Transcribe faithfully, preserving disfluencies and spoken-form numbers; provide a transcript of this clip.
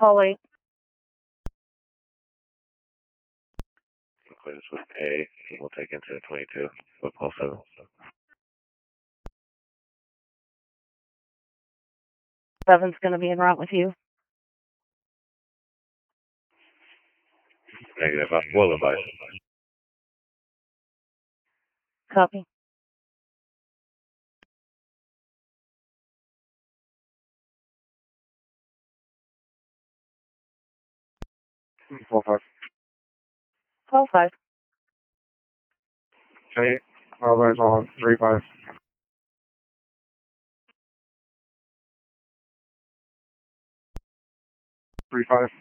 Call eight. Clear this with A. We'll take into twenty-two. With call seven. Seven's going to be en route with you. Negative. I will advise. Copy. Four five. Call five. Okay. I'll advise on three five. Three five.